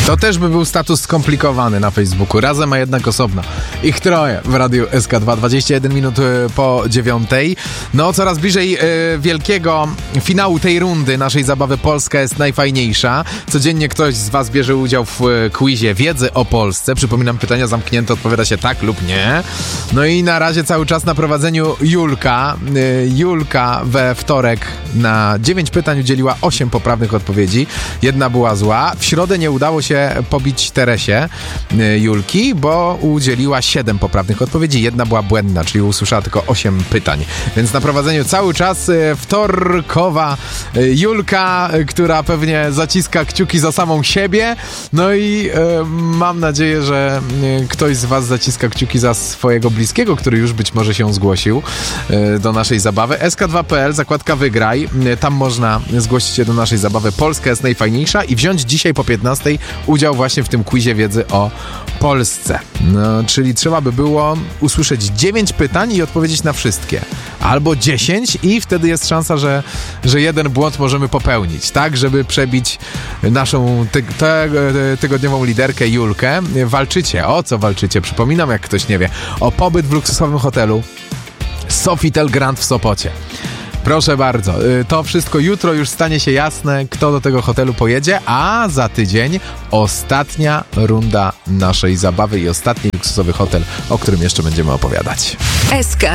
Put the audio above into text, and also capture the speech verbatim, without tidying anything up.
To też by był status skomplikowany na Facebooku. Razem, a jednak osobno. Ich troje w Radiu S K dwa. dwadzieścia jeden minut po dziewiątej. No, coraz bliżej e, wielkiego finału tej rundy naszej zabawy Polska jest najfajniejsza. Codziennie ktoś z was bierze udział w e, quizie wiedzy o Polsce. Przypominam, pytania zamknięte, odpowiada się tak lub nie. No i na razie cały czas na prowadzeniu Julka. E, Julka we wtorek na dziewięć pytań udzieliła osiem poprawnych odpowiedzi. Jedna była zła. W środę nie udało się pobić Teresie Julki, bo udzieliła siedem poprawnych odpowiedzi. Jedna była błędna, czyli usłyszała tylko osiem pytań. Więc na prowadzeniu cały czas wtorkowa Julka, która pewnie zaciska kciuki za samą siebie. No i e, mam nadzieję, że ktoś z was zaciska kciuki za swojego bliskiego, który już być może się zgłosił e, do naszej zabawy. S K dwa kropka p l, zakładka Wygraj. Tam można zgłosić się do naszej zabawy Polska jest najfajniejsza i wziąć dzisiaj po piętnastej udział właśnie w tym quizie wiedzy o Polsce. No, czyli trzeba by było usłyszeć dziewięć pytań i odpowiedzieć na wszystkie. Albo dziesięć i wtedy jest szansa, że, że jeden błąd możemy popełnić, tak? Żeby przebić naszą ty- te- tygodniową liderkę Julkę. Walczycie. O co walczycie? Przypominam, jak ktoś nie wie. O pobyt w luksusowym hotelu Sofitel Grand w Sopocie. Proszę bardzo, to wszystko jutro już stanie się jasne, kto do tego hotelu pojedzie, a za tydzień ostatnia runda naszej zabawy i ostatni luksusowy hotel, o którym jeszcze będziemy opowiadać. S K